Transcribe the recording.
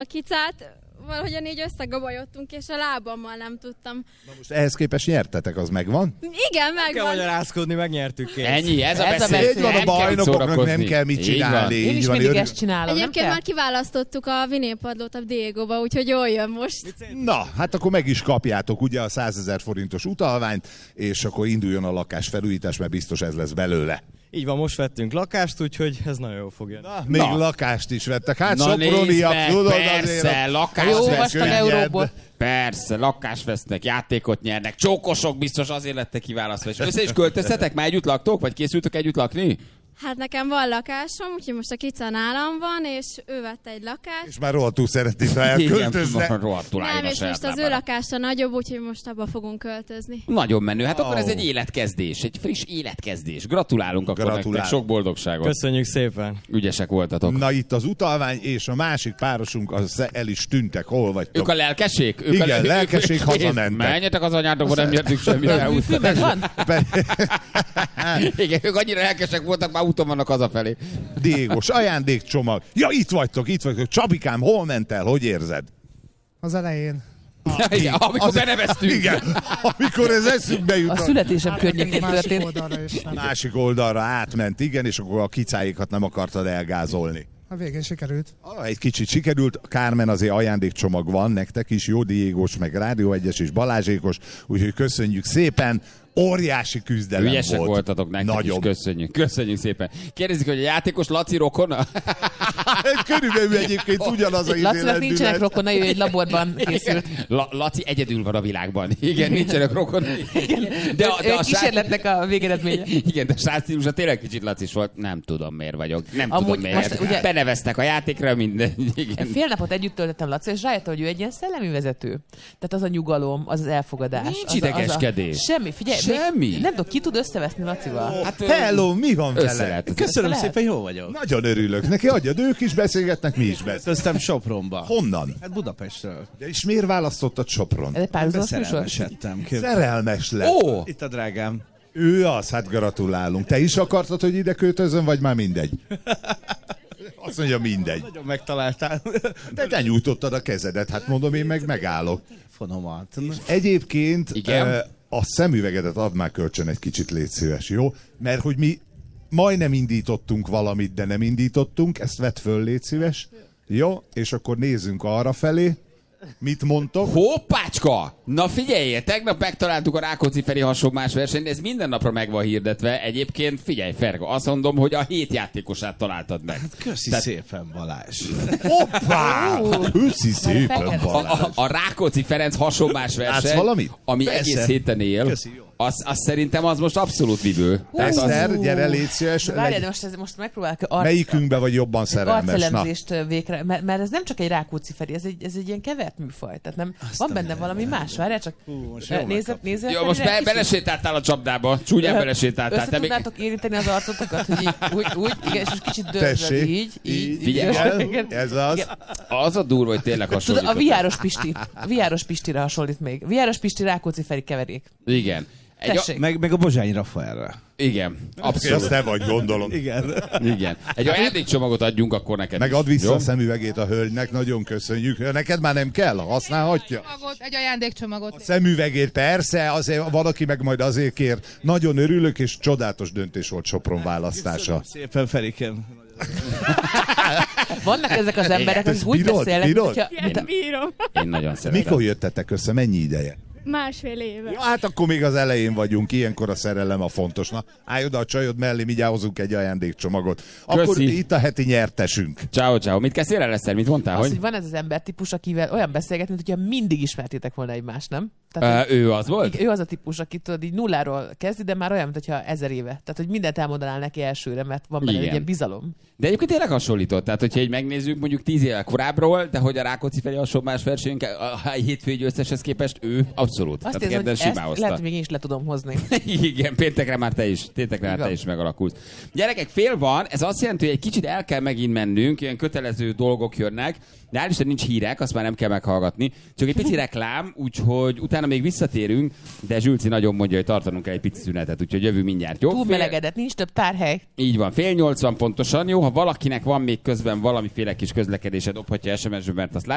kicát valahogyan így összegabajodtunk, és a lábammal nem tudtam. Na most ehhez képest nyertetek, az megvan? Igen, Kell megvan. magyarázkodni, megnyertük kész. Ennyi, ez a beszél. Így van, a bajnokoknak nem kell mit csinálni. Én is mindig ezt csinálom, Egyébként nem már kiválasztottuk a vinélpadlót a Diegóba, úgyhogy jól jön most. Na, hát akkor meg is kapjátok ugye a 100 000 forintos utalványt, és akkor induljon a lakásfelújítás, mert biztos ez lesz belőle. Így van, most vettünk lakást, úgyhogy ez nagyon jól fog jönni. Na, még lakást is vettek. Hát Na soproniak, tudod azért. Persze, lakást Jó, vesznek. olvastam Euróból. Persze, lakást vesznek, játékot nyernek, csókosok biztos azért lettek kiválasztva. És össze is költöztetek? Már együtt laktok? Vagy készültök együtt lakni? Hát nekem van lakásom, úgyhogy most a kica nálam van, és ő vette egy lakást. És már rohadtul szeretnéd, ha elköltözne. Igen, rohadtul álljon Nem, a és saját most az ő lábára. lakása nagyobb, úgyhogy most abba fogunk költözni. Nagyon menő. Hát akkor ez egy életkezdés, egy friss életkezdés. Gratulálunk akkor nektek, sok boldogságot. Köszönjük szépen. Ügyesek voltatok. Na itt az utalvány, és a másik párosunk, az el is tűntek. Hol vagytok? Ők a lelkeség? Igen, lelkeség, hazamentek. Menjetek az anyátokba, nem nyertük semmit. Fű megvan? Igen, ők annyira lelkesek voltak, már úton vannak hazafelé. Diégos, ajándékcsomag. Ja, itt vagytok. Csabikám, hol ment el? Hogy érzed? Az elején. Igen, amikor beneveztünk. Igen, amikor ez eszünkbe jut. A születésem környékén Másik történt. oldalra is nem. Másik oldalra átment, igen, és akkor a kicáikat nem akartad elgázolni. A végén sikerült. Egy kicsit sikerült, Kármen azért ajándékcsomag van nektek is, jó Diégos, meg Rádió 1-es és Balázsékos, úgyhogy köszönjük szépen. Óriási küzdelem Ügyesek volt. voltatok, nektek Nagyon. is köszönjük. Köszönjük szépen. Kérdezik, hogy a játékos Laci rokona? Körülbelül egyébként ugyanaz a Lacinak nincsenek rokonai, ő egy laborban készült. Laci egyedül van a világban. Igen, nincsenek rokonai. De Ő kísérletnek a végeredménye. Igen, de a srác stílusa tényleg kicsit Lacis volt. Nem tudom, miért vagyok. Nem Amúgy tudom, miért. most ugye- Beneveztek a játékra, minden. Igen. Fél napot együtt töltöttem Laci, és rájöttem, hogy ő egy ilyen szellemi vezető. Tehát az a nyugalom, az elfogadás. Nincs az idegeskedés. Semmi, figyelj. Semmi. Nem tudom, ki tud összeveszni Lacival. Hát, Hello, mi van vele? összelet. Köszönöm lehet? szépen, jó vagyok. Nagyon örülök. Neki adjad, ők is beszélgetnek, mi is beszélgetünk. Költöztem Sopronba. Honnan? Hát Budapestről. De és miért választottad Sopron? Ez egy párhuzamos műsor? Beszerelmesedtem. Szerelmes lett. Ó! Itt a drágám. Ő az, hát gratulálunk. Te is akartad, hogy ide költözön, vagy már mindegy? Azt mondja, mindegy. Nagyon megtaláltál. De te nyújtottad a kezedet, hát mondom, én meg megállok. Fonomat. Egyébként Igen? a szemüvegedet add már kölcsön egy kicsit, légy szíves, jó? Mert hogy mi majdnem indítottunk valamit, de nem indítottunk, ezt vedd föl, légy szíves. Jó? És akkor nézzünk arra felé. Mit mondtok? Hoppácska! Na figyelj, tegnap megtaláltuk a Rákóczi Feri hasonlás versenyt, ez minden napra meg van hirdetve. Egyébként figyelj, Ferga, azt mondom, hogy a 7 játékosát találtad meg. Köszi szépen, Balázs. Hoppá! Köszi szépen, felkeltesz. Balázs. A Rákóczi Ferenc hasonlás verseny, valamit? ami Persze. egész héten él, Köszi, jó. az szerintem az most abszolút vívő. Tehát az, Eszter, gyere, légy szíves. Várjál, de most megpróbálok Melyikünkbe vagy jobban szerelmes? Na. arcelemzést végre, mert ez nem csak egy Rákóczi Feri, ez egy ilyen kevert műfaj. Tehát nem, van benne valami más, várjál csak. most jól Nézze. jó, most belesétáltál a csapdába, csúnyán belesétáltál. Össze Te még... tudnátok érinteni az arcotokat, hogy így, úgy, igen, és most kicsit dörzsöd, Tessék. így. Figyelj. Igen, ez az. Igen. Az a durva, hogy tényleg Tudod, hasonlít. a Viáros Pistire hasonlít még. Viáros Pisti Rákóczi Feri keverék. Igen. Tessék. Meg a Bozsányi Rafaelre. Igen, Azt abszolút. te vagy, gondolom. Igen. Igen. Egy ajándékcsomagot adjunk akkor neked Meg is. add vissza Jó? a szemüvegét a hölgynek, nagyon köszönjük. Neked már nem kell, használhatja. Egy ajándékcsomagot. A szemüvegét persze, azért valaki meg majd azért kér. Nagyon örülök, és csodálatos döntés volt Sopron választása. Szépen, Ferikem. Vannak ezek az emberek, Ezt akik úgy bírod? beszélnek, Bírod? hogyha... Igen, bírom. Én nagyon szeretem. Mikor jöttetek össze, mennyi ideje? Másfél éve. Ja, hát akkor még az elején vagyunk, ilyenkor a szerelem a fontos. Na, állj oda a csajod mellé, mindjárt hozunk egy ajándékcsomagot. Akkor Köszi. itt a heti nyertesünk. Ciao. Mit kezdtél el, Eszter? Mit mondtál, Az, hogy? hogy van ez az embertípus, akivel olyan beszélgetni, mint hogyha mindig ismertétek volna egymást, nem? Tehát, Ő az volt? ő az a típus, aki tudod, így nulláról kezdi, de már olyan, mintha 1000 éve. Tehát, hogy mindent elmondanál neki elsőre, mert van benne egy Igen. ilyen bizalom. De egyébként tényleg hasonlított. Tehát, hogyha így megnézzük mondjuk 10 évvel korábbról, de hogy a Rákóczi Feri hasonlás versenyünk a hétfői győzteshez képest ő abszolút. Azt Tehát érzem, hogy simán ezt hozta. lehet, hogy még én is le tudom hozni. Igen, péntekre már te is megalakulsz. Gyerekek, fél van, ez azt jelenti, hogy egy kicsit el kell megint mennünk, ilyen kötelező dolgok jönnek, de hál' Isten nincs hírek, azt már nem kell meghallgatni. Csak egy pici reklám, úgyhogy utána még visszatérünk, de Zsülci nagyon mondja, hogy tartanunk kell egy pici szünetet, úgyhogy jövő mindjárt, jó? Túl melegedett, nincs több tárhely. Így van, 7:80 pontosan, jó? Ha valakinek van még közben valamiféle kis közlekedése, dobhatja SMS-be, mert azt